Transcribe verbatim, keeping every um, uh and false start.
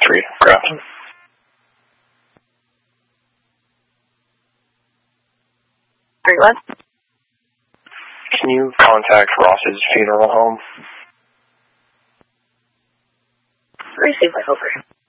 Street, Grafton. Are you what? Can you contact Ross's funeral home? Receive my over.